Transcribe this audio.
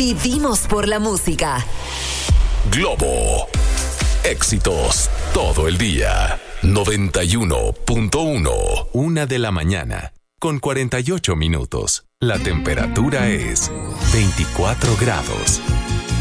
Vivimos por la música. Globo. Éxitos todo el día. 91.1. 1 de la mañana. Con 48 minutos. La temperatura es 24 grados.